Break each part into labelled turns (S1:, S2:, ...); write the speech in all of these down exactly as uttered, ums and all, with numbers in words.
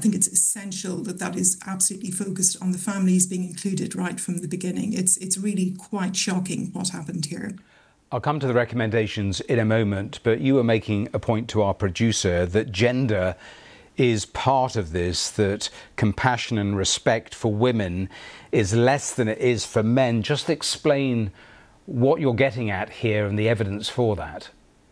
S1: think it's essential that that is absolutely focused on the families being included right from the beginning. It's, it's really quite shocking what happened here.
S2: I'll come to the recommendations in a moment, but you were making a point to our producer that gender is part of this, that compassion and respect for women is less than it is for men. Just explain what you're getting at here and the evidence for that.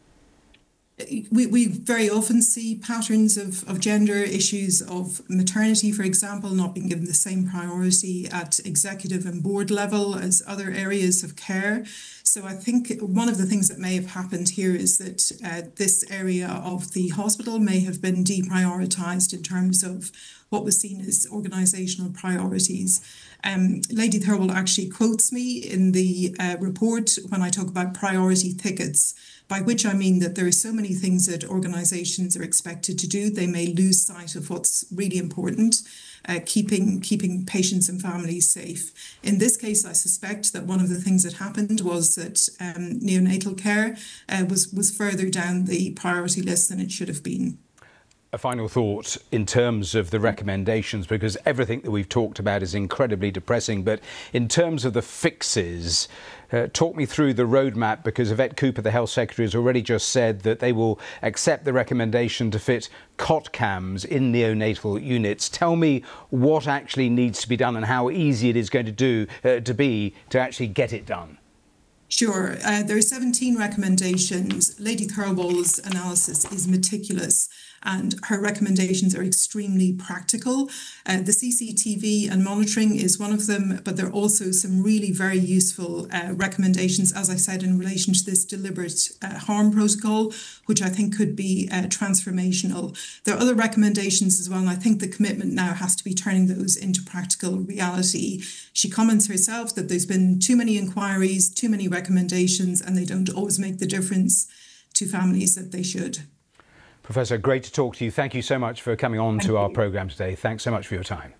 S1: We, we very often see patterns of, of gender issues, of maternity, for example, not being given the same priority at executive and board level as other areas of care. So I think one of the things that may have happened here is that uh, this area of the hospital may have been deprioritised in terms of what was seen as organisational priorities. Um, Lady Thirlwall actually quotes me in the uh, report when I talk about priority thickets, by which I mean that there are so many things that organisations are expected to do, they may lose sight of what's really important, uh, keeping keeping patients and families safe. In this case, I suspect that one of the things that happened was that um, neonatal care uh, was, was further down the priority list than it should have been.
S2: A final thought in terms of the recommendations, because everything that we've talked about is incredibly depressing, but in terms of the fixes, uh, talk me through the roadmap, because Yvette Cooper, the Health Secretary, has already just said that they will accept the recommendation to fit cot cams in neonatal units. Tell me what actually needs to be done and how easy it is going to do uh, to be to actually get it done.
S1: Sure. Uh, there are seventeen recommendations. Lady Thirlwall's analysis is meticulous and her recommendations are extremely practical. Uh, the C C T V and monitoring is one of them, but there are also some really very useful uh, recommendations, as I said, in relation to this deliberate uh, harm protocol, which I think could be uh, transformational. There are other recommendations as well, and I think the commitment now has to be turning those into practical reality. She comments herself that there's been too many inquiries, too many recommendations, and they don't always make the difference to families that they should.
S2: Professor, great to talk to you. Thank you so much for coming on
S1: Thank
S2: to
S1: you.
S2: our programme today. Thanks so much for your time.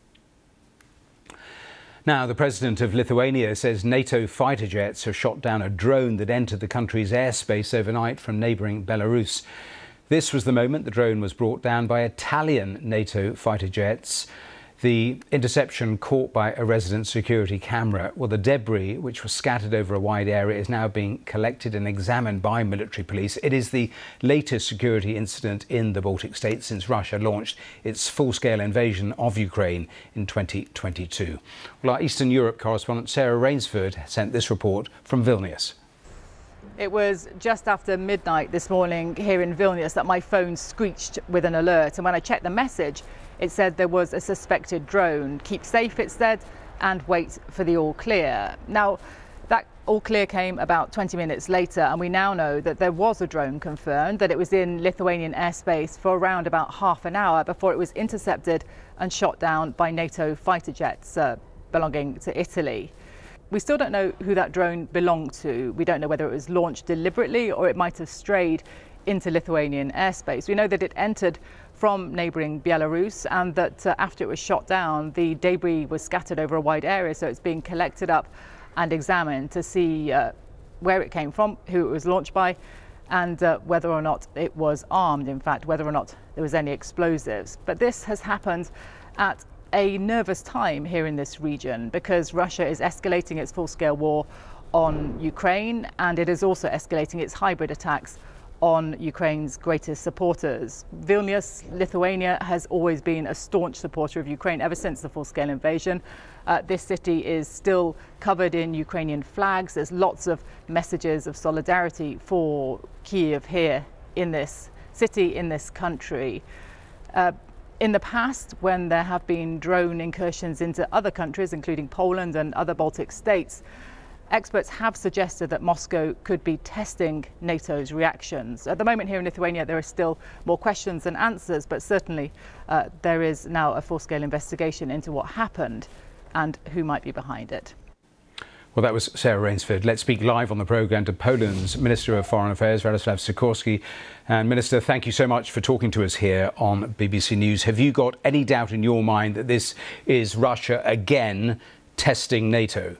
S2: Now, the president of Lithuania says NATO fighter jets have shot down a drone that entered the country's airspace overnight from neighbouring Belarus. This was the moment the drone was brought down by Italian NATO fighter jets. The interception caught by a resident security camera. Well, the debris, which was scattered over a wide area, is now being collected and examined by military police. It is the latest security incident in the Baltic states since Russia launched its full-scale invasion of Ukraine in twenty twenty-two. Well, our Eastern Europe correspondent Sarah Rainsford sent this report from Vilnius.
S3: It was just after midnight this morning here in Vilnius that my phone screeched with an alert, and when I checked the message, it said there was a suspected drone. Keep safe, it said, and wait for the all clear. Now, that all clear came about twenty minutes later, and we now know that there was a drone confirmed, that it was in Lithuanian airspace for around about half an hour before it was intercepted and shot down by NATO fighter jets uh, belonging to Italy. We still don't know who that drone belonged to. We don't know whether it was launched deliberately or it might have strayed into Lithuanian airspace. We know that it entered from neighbouring Belarus, and that uh, after it was shot down, the debris was scattered over a wide area, so it's being collected up and examined to see uh, where it came from, who it was launched by, and uh, whether or not it was armed, in fact, whether or not there was any explosives. But this has happened at a nervous time here in this region, because Russia is escalating its full-scale war on Ukraine, and it is also escalating its hybrid attacks on Ukraine's greatest supporters. Vilnius, Lithuania, has always been a staunch supporter of Ukraine ever since the full-scale invasion. Uh, this city is still covered in Ukrainian flags. There's lots of messages of solidarity for Kyiv here in this city, in this country. Uh, in the past, when there have been drone incursions into other countries, including Poland and other Baltic states, experts have suggested that Moscow could be testing NATO's reactions. At the moment here in Lithuania, there are still more questions than answers, but certainly uh, there is now a full-scale investigation into what happened and who might be behind it.
S2: Well, that was Sarah Rainsford. Let's speak live on the programme to Poland's Minister of Foreign Affairs, Radosław Sikorski. And Minister, thank you so much for talking to us here on B B C News. Have you got any doubt in your mind that this is Russia again testing NATO?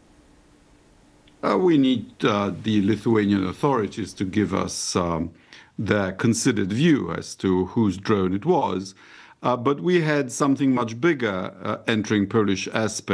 S4: Uh, we need uh, the Lithuanian authorities to give us um, their considered view as to whose drone it was. Uh, but we had something much bigger uh, entering Polish airspace.